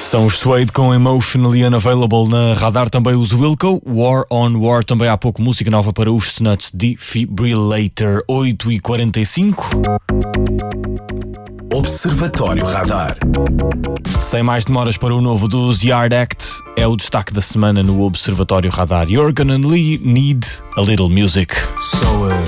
São os Suede com Emotionally Unavailable. Na Radar também os Wilco, War on War. Também há pouco música nova para os Snuts, Defibrillator. 8h45. Observatório Radar. Sem mais demoras para o novo dos Yard Act, é o destaque da semana no Observatório Radar. You're gonna need a little music.